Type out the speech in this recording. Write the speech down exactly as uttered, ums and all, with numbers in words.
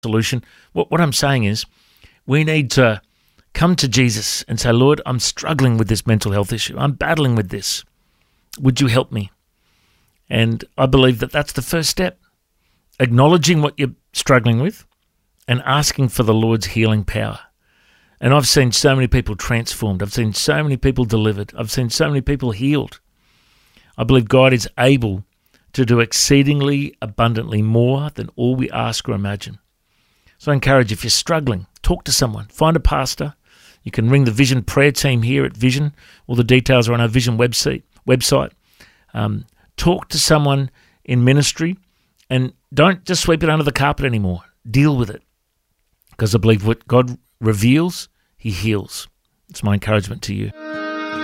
solution. What, what I'm saying is we need to come to Jesus and say, Lord, I'm struggling with this mental health issue. I'm battling with this. Would you help me? And I believe that that's the first step, acknowledging what you're struggling with and asking for the Lord's healing power. And I've seen so many people transformed. I've seen so many people delivered. I've seen so many people healed. I believe God is able to do exceedingly abundantly more than all we ask or imagine. So I encourage, if you're struggling, talk to someone. Find a pastor. You can ring the Vision prayer team here at Vision. All the details are on our Vision website. website. Um, talk to someone in ministry and don't just sweep it under the carpet anymore. Deal with it. Because I believe what God reveals, he heals. It's my encouragement to you.